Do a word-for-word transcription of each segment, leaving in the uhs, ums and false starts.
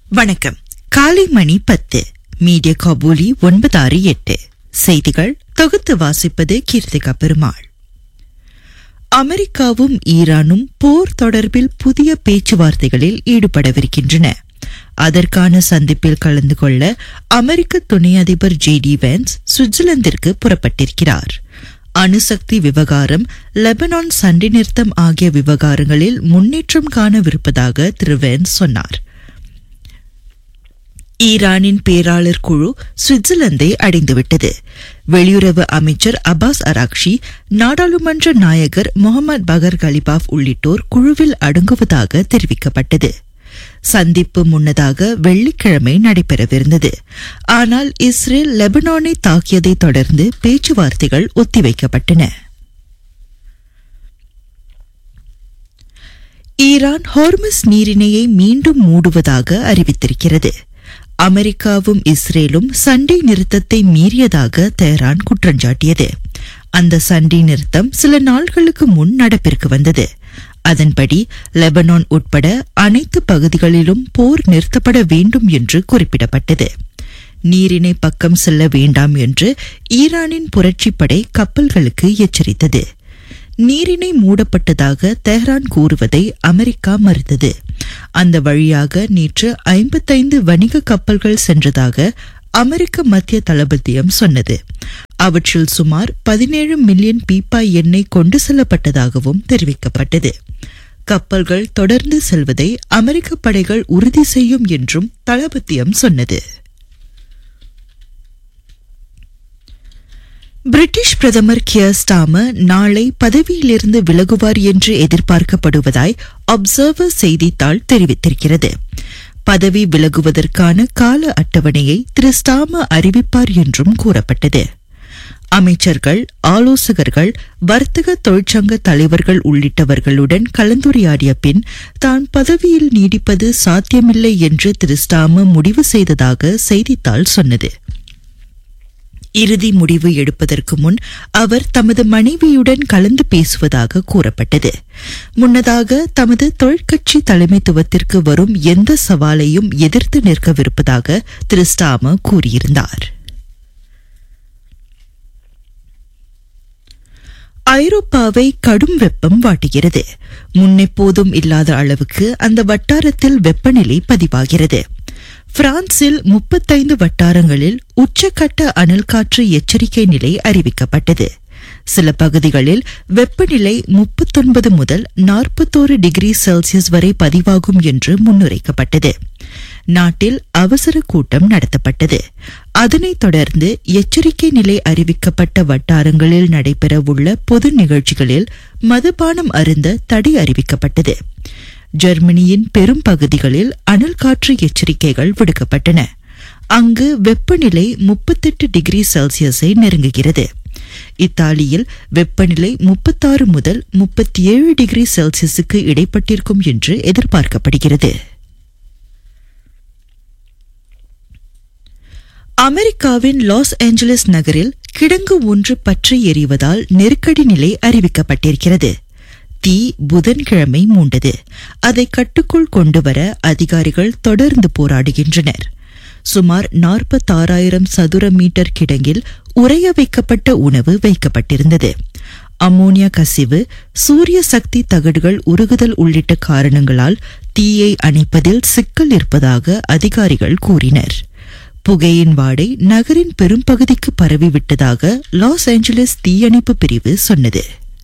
வணக்கம். காலை மணி பத்து. மீடியா காபூலி ஒன்பது ஆறு எட்டு. செய்திகள் தொகுத்து வாசிப்பது கீர்த்திகா பெருமாள். அமெரிக்காவும் ஈரானும் போர் தொடர்பில் புதிய பேச்சுவார்த்தைகளில் ஈடுபடவிருக்கின்றன. அதற்கான சந்திப்பில் கலந்து கொள்ள அமெரிக்க துணை அதிபர் ஜே டி வேன்ஸ் சுவிட்சர்லாந்திற்கு புறப்பட்டிருக்கிறார். அணுசக்தி விவகாரம், லெபனான் சண்டை நிறுத்தம் ஆகிய விவகாரங்களில் முன்னேற்றம் காணவிருப்பதாக திரு வேன்ஸ் சொன்னார். ஈரானின் பேராளர் குழு சுவிட்சர்லாந்தை அடைந்துவிட்டது. வெளியுறவு அமைச்சர் அப்பாஸ் அராக்ஷி, நாடாளுமன்ற நாயகர் முகமது பகர் கலிபாஃப் உள்ளிட்டோர் குழுவில் அடங்குவதாக தெரிவிக்கப்பட்டது. சந்திப்பு முன்னதாக வெள்ளிக்கிழமை நடைபெறவிருந்தது. ஆனால் இஸ்ரேல் லெபனானை தாக்கியதை தொடர்ந்து பேச்சுவார்த்தைகள் ஒத்திவைக்கப்பட்டன. ஈரான் ஹோர்முஸ் நீரிணையை மீண்டும் மூடுவதாக அறிவித்திருக்கிறது. அமெரிக்காவும் இஸ்ரேலும் சண்டை நிறுத்தத்தை மீறியதாக தெஹ்ரான் குற்றஞ்சாட்டியது. அந்த சண்டை நிறுத்தம் சில நாட்களுக்கு முன் நடப்பிற்கு வந்தது. அதன்படி லெபனான் உட்பட அனைத்து பகுதிகளிலும் போர் நிறுத்தப்பட வேண்டும் என்று குறிப்பிடப்பட்டது. நீரிணை பக்கம் செல்ல வேண்டாம் என்று ஈரானின் புரட்சிப்படை கப்பல்களுக்கு எச்சரித்தது. நீரிணை மூடப்பட்டதாக தெஹ்ரான் கூறுவதை அமெரிக்கா மறுத்தது. அந்த வழியாக நேற்று ஐம்பத்தைந்து வணிக கப்பல்கள் சென்றதாக அமெரிக்க மத்திய தளபதியம் சொன்னது. அவற்றில் சுமார் பதினேழு மில்லியன் பீப்பாய் எண்ணெய் கொண்டு செல்லப்பட்டதாகவும் தெரிவிக்கப்பட்டது. கப்பல்கள் தொடர்ந்து செல்வதை அமெரிக்க படைகள் உறுதி செய்யும் என்றும் தளபதியம் சொன்னது. பிரிட்டிஷ் பிரதமர் கியர் ஸ்டார்மர் நாளை பதவியிலிருந்து விலகுவார் என்று எதிர்பார்க்கப்படுவதாய் அப்சர்வர் செய்தித்தாள் தெரிவித்திருக்கிறது. பதவி விலகுவதற்கான கால அட்டவணையை திரு ஸ்டார்மர் அறிவிப்பார் என்றும் கூறப்பட்டது. அமைச்சர்கள், ஆலோசகர்கள், வர்த்தக தொழிற்சங்க தலைவர்கள் உள்ளிட்டவர்களுடன் கலந்துரையாடிய பின் தான் பதவியில் நீடிப்பது சாத்தியமில்லை என்று திரு ஸ்டார்மர் முடிவு செய்ததாக செய்தித்தாள் சொன்னது. இறுதி முடிவு எடுப்பதற்கு முன் அவர் தமது மனைவியுடன் கலந்து பேசுவதாக கூறப்பட்டது. முன்னதாக தமது தொழிற்கட்சி தலைமைத்துவத்திற்கு வரும் எந்த சவாலையும் எதிர்த்து நிற்கவிருப்பதாக திரு ஸ்டார்மர் கூறியிருந்தார். ஐரோப்பாவை கடும் வெப்பம் வாட்டுகிறது. முன்னெப்போதும் இல்லாத அளவுக்கு அந்த வட்டாரத்தில் வெப்பநிலை பதிவாகிறது. பிரான்சில் முப்பத்தைந்து வட்டாரங்களில் உச்சக்கட்ட அனல் காற்று எச்சரிக்கை நிலை அறிவிக்கப்பட்டது. சில பகுதிகளில் வெப்பநிலை முப்பத்தொன்பது முதல் நாற்பத்தோரு டிகிரி செல்சியஸ் வரை பதிவாகும் என்று முன்னுரைக்கப்பட்டது. நாட்டில் அவசர கூட்டம் நடத்தப்பட்டது. அதனைத் தொடர்ந்து எச்சரிக்கை நிலை அறிவிக்கப்பட்ட வட்டாரங்களில் நடைபெறவுள்ள பொது நிகழ்ச்சிகளில் மதுபானம் அருந்த தடை அறிவிக்கப்பட்டது. ஜெர்மனியின் பெரும் பகுதிகளில் அனல் காற்று எச்சரிக்கைகள் விடுக்கப்பட்டன. அங்கு வெப்பநிலை முப்பத்தெட்டு டிகிரி செல்சியஸை நெருங்குகிறது. இத்தாலியில் வெப்பநிலை முப்பத்தாறு முதல் முப்பத்தி ஏழு டிகிரி செல்சியஸுக்கு இடைப்பட்டிருக்கும் என்று எதிர்பார்க்கப்படுகிறது. அமெரிக்காவின் லாஸ் ஏஞ்சலஸ் நகரில் கிடங்கு ஒன்று பற்றி எரிவதால் நெருக்கடி நிலை அறிவிக்கப்பட்டிருக்கிறது. தீ புதன்கிழமை மூண்டது. அதை கட்டுக்குள் கொண்டுவர அதிகாரிகள் தொடர்ந்து போராடுகின்றனர். சுமார் நாற்பத்தாறாயிரம் சதுர மீட்டர் கிடங்கில் உறைய வைக்கப்பட்ட உணவு வைக்கப்பட்டிருந்தது. அம்மோனியா கசிவு, சூரிய சக்தி தகடுகள் உருகுதல் உள்ளிட்ட காரணங்களால் தீயை அணைப்பதில் சிக்கல் இருப்பதாக அதிகாரிகள் கூறினர். புகையின் வாடை நகரின் பெரும்பகுதிக்கு பரவிவிட்டதாக லாஸ் ஏஞ்சலஸ் தீயணைப்பு பிரிவு சொன்னது.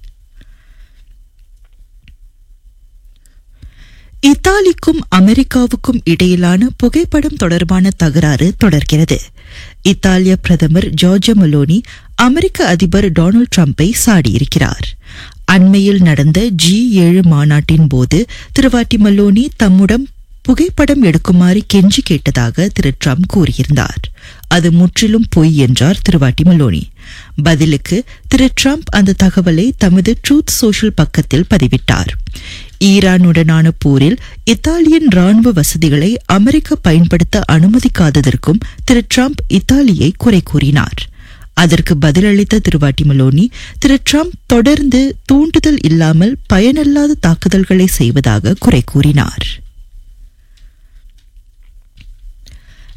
இத்தாலிக்கும் அமெரிக்காவுக்கும் இடையிலான புகைப்படம் தொடர்பான தகராறு தொடர்கிறது. இத்தாலிய பிரதமர் ஜார்ஜியா மெலோனி அமெரிக்க அதிபர் டொனால்டு டிரம்பை சாடியிருக்கிறார். அண்மையில் நடந்த ஜி ஏழு மாநாட்டின் போது திருவாட்டி மெலோனி தம்முடன் புகைப்படம் எடுக்குமாறு கெஞ்சி கேட்டதாக திரு டிரம்ப் கூறியிருந்தார். அது முற்றிலும் பொய் என்றார் திருவாட்டி மெலோனி. பதிலுக்கு திரு டிரம்ப் அந்த தகவலை தமது ட்ரூத் சோஷியல் பக்கத்தில் பதிவிட்டார். ஈரானுடனான போரில் இத்தாலியின் ராணுவ வசதிகளை அமெரிக்கா பயன்படுத்த அனுமதிக்காததற்கும் திரு டிரம்ப் இத்தாலியை குறை கூறினார். அதற்கு பதிலளித்த திருவாட்டி மெலோனி, திரு டிரம்ப் தொடர்ந்து தூண்டுதல் இல்லாமல் பயனில்லாத தாக்குதல்களை செய்வதாக குறை கூறினார்.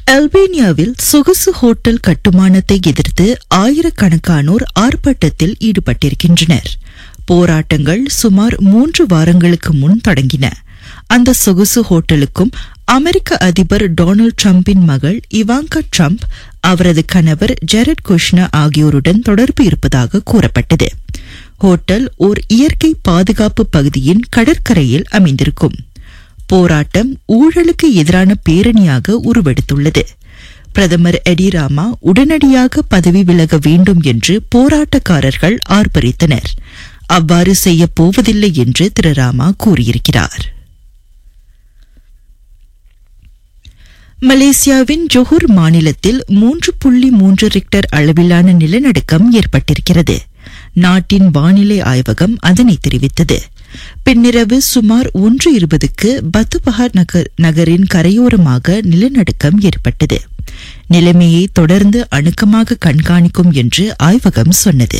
அல்பேனியாவில் சொகுசு ஹோட்டல் கட்டுமானத்தை எதிர்த்து ஆயிரக்கணக்கானோர் ஆர்ப்பாட்டத்தில் ஈடுபட்டிருக்கின்றனர். போராட்டங்கள் சுமார் மூன்று வாரங்களுக்கு முன் தொடங்கின. அந்த சொகுசு ஹோட்டலுக்கும் அமெரிக்க அதிபர் டொனால்டு டிரம்பின் மகள் இவாங்கா டிரம்ப், அவரது கணவர் ஜெரட் குஷ்னர் ஆகியோருடன் தொடர்பு இருப்பதாக கூறப்பட்டது. ஹோட்டல் ஓர் இயற்கை பாதுகாப்பு பகுதியின் கடற்கரையில் அமைந்திருக்கும். போராட்டம் ஊழலுக்கு எதிரான பேரணியாக உருவெடுத்துள்ளது. பிரதமர் எடிராமா உடனடியாக பதவி விலக வேண்டும் என்று போராட்டக்காரர்கள் ஆர்ப்பரித்தனர். அவ்வாறு செய்யப் போவதில்லை என்று திரு ராமா கூறியிருக்கிறார். மலேசியாவின் ஜொஹூர் மாநிலத்தில் மூன்று புள்ளி மூன்று ரிக்டர் அளவிலான நிலநடுக்கம் ஏற்பட்டிருக்கிறது. நாட்டின் வானிலை ஆய்வகம் அதனை தெரிவித்தது. பின்னிரவு சுமார் ஒன்று இருபதுக்கு பத்துபஹார் நகரின் கரையோரமாக நிலநடுக்கம் ஏற்பட்டது. நிலைமையை தொடர்ந்து அணுக்கமாக கண்காணிக்கும் என்று ஆய்வகம் சொன்னது.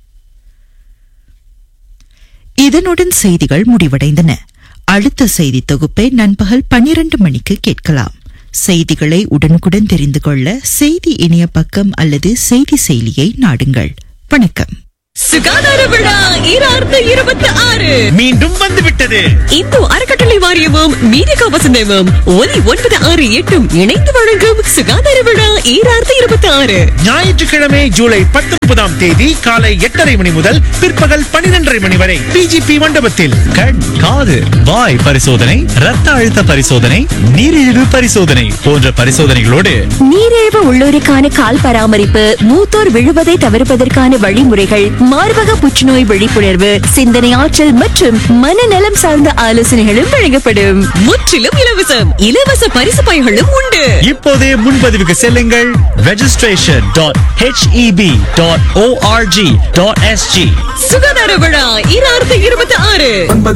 இதனுடன் செய்திகள் முடிவடைந்தன. அடுத்த செய்தி தொகுப்பை நண்பகல் பன்னிரண்டு மணிக்கு கேட்கலாம். செய்திகளை உடனுக்குடன் தெரிந்து கொள்ள செய்தி இணைய பக்கம் அல்லது செய்தி செயலியை நாடுங்கள். வணக்கம். சுகாதார விழா ஈராயிரத்து இருபத்தி ஆறு மீண்டும் வந்துவிட்டது. இந்து அறக்கட்டளை வாரியமும் மீடியா வசந்தமும் ஒலி ஒன்பது ஆறு எட்டும் இணைந்து வழங்கும் சுகாதார விழா ஈராயிரத்து இருபத்தி ஆறு ஞாயிற்றுக்கிழமை ஜூலை பத்தொன்பதாம் தேதி காலை எட்டரை மணி முதல் பிற்பகல் பனிரெண்டரை மணி வரை பிஜிபி மண்டபத்தில் கண், காது, வாய் பரிசோதனை, ரத்த அழுத்த பரிசோதனை, நீரிழிவு பரிசோதனை போன்ற பரிசோதனைகளோடு நீரிழிவு உள்ளோருக்கான கால் பராமரிப்பு, மூத்தோர் விழுவதை தவிர்ப்பதற்கான வழிமுறைகள், மார்பக புற்றுநோய் விழிப்புணர்வு, சிந்தனை ஆற்றல் மற்றும் மனநலம் சார்ந்த ஆலோசனைகளும் வழங்கப்படும். முற்றிலும் இலவசம். இலவச பரிசு பைகளும் உண்டு. இப்போதே முன்பதிவுக்கு செல்லுங்கள். registration dot h e b dot org dot s g. சுகாதார விழா ஈராயிரத்து இருபத்தி ஆறு